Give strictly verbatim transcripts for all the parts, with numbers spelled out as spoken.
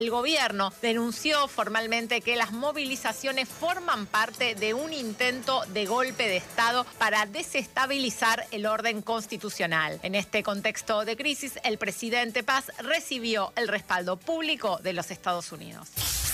El gobierno denunció formalmente que las movilizaciones forman parte de un intento de golpe de Estado para desestabilizar el orden constitucional. En este contexto de crisis, el presidente Paz recibió el respaldo público de los Estados Unidos.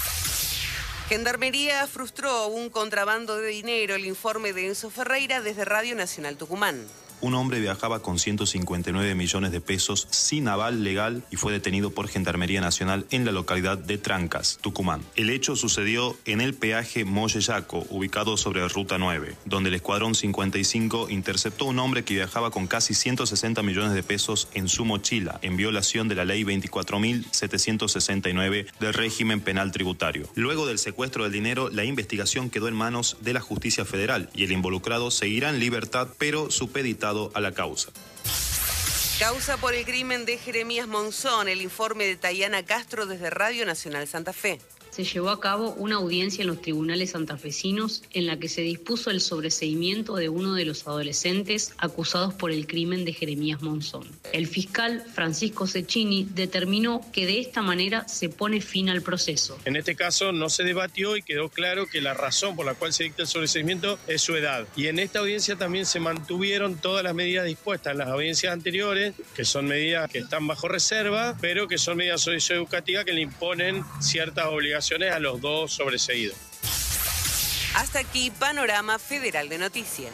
Gendarmería frustró un contrabando de dinero. El informe de Enzo Ferreira desde Radio Nacional Tucumán. Un hombre viajaba con ciento cincuenta y nueve millones de pesos sin aval legal y fue detenido por Gendarmería Nacional en la localidad de Trancas, Tucumán. El hecho sucedió en el peaje Moyeyaco, ubicado sobre Ruta nueve, donde el Escuadrón cincuenta y cinco interceptó a un hombre que viajaba con casi ciento sesenta millones de pesos en su mochila, en violación de la ley veinticuatro mil setecientos sesenta y nueve del régimen penal tributario. Luego del secuestro del dinero, la investigación quedó en manos de la Justicia Federal y el involucrado seguirá en libertad, pero supeditado a la causa. Causa por el crimen de Jeremías Monzón. El informe de Tayana Castro desde Radio Nacional Santa Fe. Se llevó a cabo una audiencia en los tribunales santafesinos en la que se dispuso el sobreseimiento de uno de los adolescentes acusados por el crimen de Jeremías Monzón. El fiscal Francisco Cecchini determinó que de esta manera se pone fin al proceso. En este caso no se debatió y quedó claro que la razón por la cual se dicta el sobreseimiento es su edad. Y en esta audiencia también se mantuvieron todas las medidas dispuestas en las audiencias anteriores, que son medidas que están bajo reserva, pero que son medidas socioeducativas que le imponen ciertas obligaciones a los dos sobreseídos. Hasta aquí Panorama Federal de Noticias.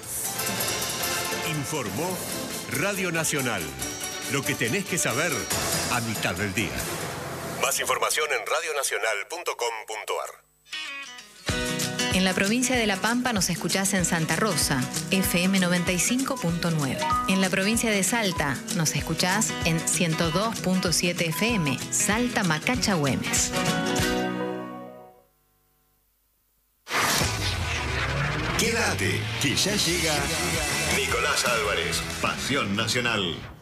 Informó Radio Nacional. Lo que tenés que saber a mitad del día. Más información en radio nacional punto com punto ar. En la provincia de La Pampa nos escuchás en Santa Rosa, F M noventa y cinco punto nueve. En la provincia de Salta nos escuchás en ciento dos punto siete F M, Salta Macacha Güemes. Quédate, que ya llega Nicolás Álvarez, Pasión Nacional.